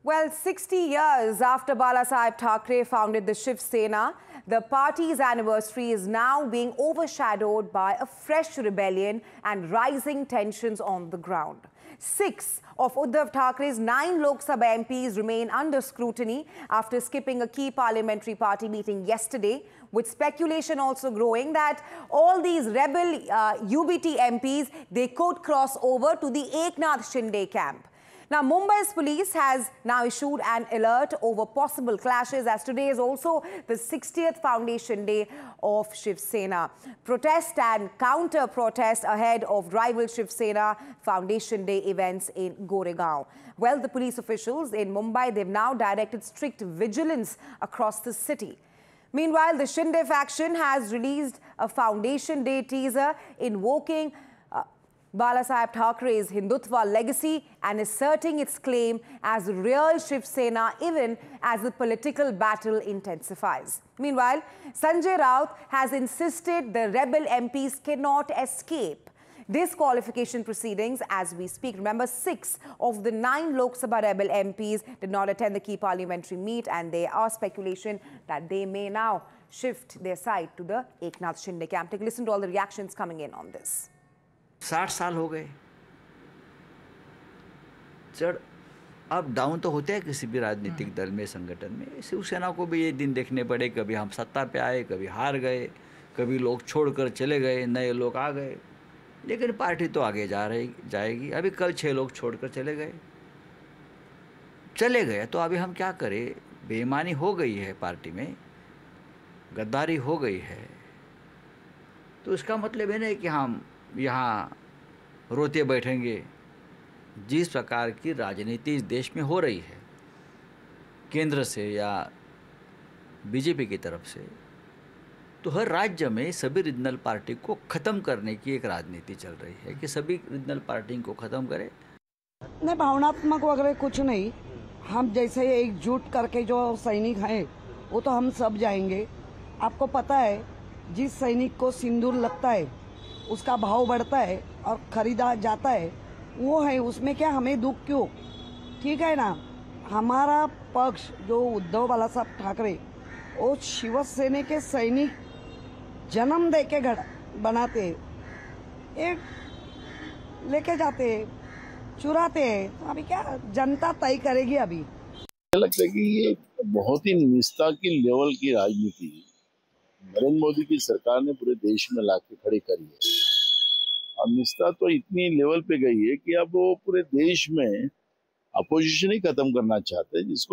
Well, 60 years after Balasaheb Thackeray founded the Shiv Sena, the party's anniversary is now being overshadowed by a fresh rebellion and rising tensions on the ground. 6 of Uddhav Thackeray's 9 Lok Sabha MPs remain under scrutiny after skipping a key parliamentary party meeting yesterday, with speculation also growing that all these rebel UBT MPs, they could cross over to the Eknath Shinde camp. Now, Mumbai's police has now issued an alert over possible clashes, as today is also the 60th foundation day of Shiv Sena. Protest and counter-protest ahead of rival Shiv Sena Foundation Day events in Goregaon. Well, the police officials in Mumbai, they've now directed strict vigilance across the city. Meanwhile, the Shinde faction has released a Foundation Day teaser invoking Balasaheb Thackeray's Hindutva legacy and asserting its claim as a real Shiv Sena even as the political battle intensifies. Meanwhile, Sanjay Raut has insisted the rebel MPs cannot escape disqualification proceedings as we speak. Remember, 6 of the 9 Lok Sabha rebel MPs did not attend the key parliamentary meet, and there are speculation that they may now shift their side to the Eknath Shinde camp. Take a listen to all the reactions coming in on this. 60 साल हो गए, चढ़ up down तो होते हैं किसी भी राजनीतिक दल में, संगठन में। शिवसेना को भी ये दिन देखने पड़े, कभी हम सत्ता पे आए, कभी हार गए, कभी लोग छोड़कर चले गए, नए लोग आ गए, लेकिन पार्टी तो आगे जाएगी। अभी कल 6 लोग छोड़कर चले गए तो अभी हम क्या करें? बेईमानी हो गई है पार्टी में, गद्दारी हो गई है, तो इसका मतलब ये नहीं कि हम यहाँ रोते बैठेंगे। जिस प्रकार की राजनीति इस देश में हो रही है, केंद्र से या बीजेपी की तरफ से, तो हर राज्य में सभी रीजनल पार्टी को ख़त्म करने की एक राजनीति चल रही है कि सभी रीजनल पार्टी को ख़त्म करें। नहीं, भावनात्मक वगैरह कुछ नहीं। हम जैसे एकजुट करके जो सैनिक हैं वो तो हम सब जाएंगे। आपको पता है, जिस सैनिक को सिंदूर लगता है उसका भाव बढ़ता है और खरीदा जाता है, वो है, उसमें क्या हमें दुख क्यों? ठीक है ना। हमारा पक्ष जो उद्धव बालासाहब ठाकरे, वो शिवसेना के सैनिक जन्म दे के बनाते, एक लेके जाते, चुराते हैं। तो अभी क्या जनता तय करेगी। अभी लगता है कि ये बहुत ही निष्ठा की लेवल की राजनीति नरेंद्र मोदी की सरकार ने पूरे देश में लाके खड़ी करी है। और निष्ठा तो इतनी लेवल पे गई है कि अब वो पूरे देश में अपोजिशन ही खत्म करना चाहते हैं, जिसको